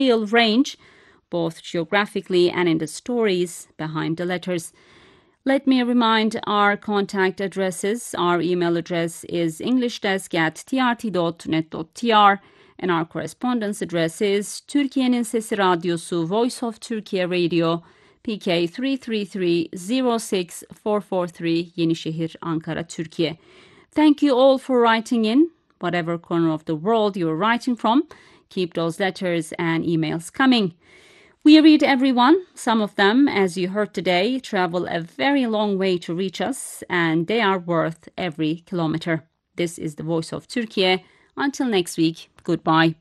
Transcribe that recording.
range, both geographically and in the stories behind the letters. Let me remind our contact addresses. Our email address is englishdesk@trt.net.tr and our correspondence address is Türkiye'nin Sesi Radyosu, Voice of Turkey Radio, PK 33306443, Yenişehir, Ankara, Türkiye. Thank you all for writing in, whatever corner of the world you're writing from. Keep those letters and emails coming. We read everyone. Some of them, as you heard today, travel a very long way to reach us, and they are worth every kilometer. This is the Voice of Turkey. Until next week, goodbye.